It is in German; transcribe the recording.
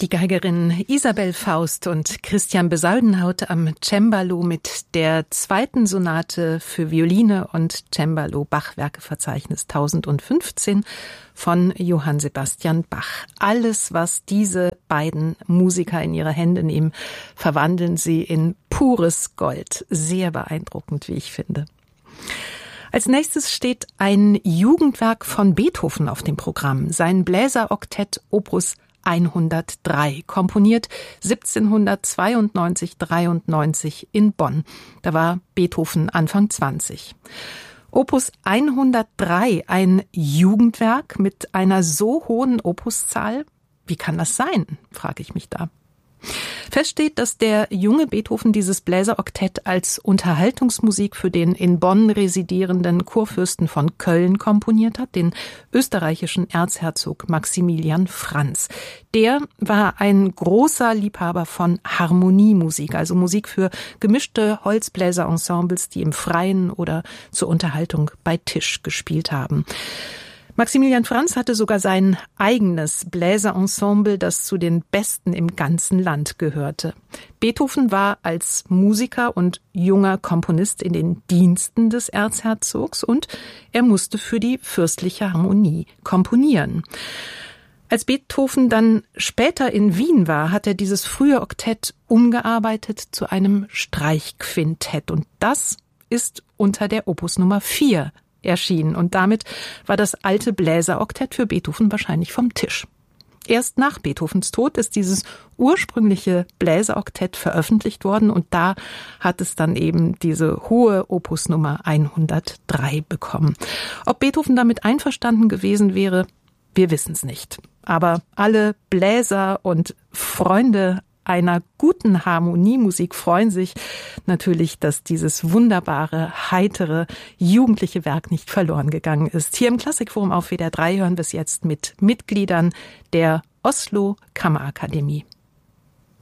Die Geigerin Isabel Faust und Christian Besaldenhaut am Cembalo mit der zweiten Sonate für Violine und Cembalo, Bach-Werkeverzeichnis 1015 von Johann Sebastian Bach. Alles, was diese beiden Musiker in ihre Hände nehmen, verwandeln sie in pures Gold. Sehr beeindruckend, wie ich finde. Als nächstes steht ein Jugendwerk von Beethoven auf dem Programm, sein Bläseroktett Opus 103, komponiert 1792-93 in Bonn. Da war Beethoven Anfang 20. Opus 103, ein Jugendwerk mit einer so hohen Opuszahl? Wie kann das sein, frage ich mich da. Fest steht, dass der junge Beethoven dieses Bläseroktett als Unterhaltungsmusik für den in Bonn residierenden Kurfürsten von Köln komponiert hat, den österreichischen Erzherzog Maximilian Franz. Der war ein großer Liebhaber von Harmoniemusik, also Musik für gemischte Holzbläserensembles, die im Freien oder zur Unterhaltung bei Tisch gespielt haben. Maximilian Franz hatte sogar sein eigenes Bläserensemble, das zu den besten im ganzen Land gehörte. Beethoven war als Musiker und junger Komponist in den Diensten des Erzherzogs und er musste für die fürstliche Harmonie komponieren. Als Beethoven dann später in Wien war, hat er dieses frühe Oktett umgearbeitet zu einem Streichquintett und das ist unter der Opus Nummer 4 erschienen und damit war das alte Bläseroktett für Beethoven wahrscheinlich vom Tisch. Erst nach Beethovens Tod ist dieses ursprüngliche Bläseroktett veröffentlicht worden und da hat es dann eben diese hohe Opus Nummer 103 bekommen. Ob Beethoven damit einverstanden gewesen wäre, wir wissen es nicht. Aber alle Bläser und Freunde einer guten Harmoniemusik freuen sich natürlich, dass dieses wunderbare, heitere, jugendliche Werk nicht verloren gegangen ist. Hier im Klassikforum auf WDR 3 hören wir es jetzt mit Mitgliedern der Oslo Kammerakademie.